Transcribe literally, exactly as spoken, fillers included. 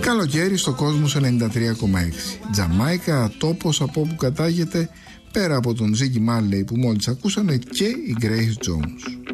Καλοκαίρι στο Κόσμος ενενήντα τρία κόμμα έξι. Τζαμάικα, τόπος από όπου κατάγεται, πέρα από τον Ζίγκι Μάρλεϊ που μόλις ακούσαμε, και η Grace Jones.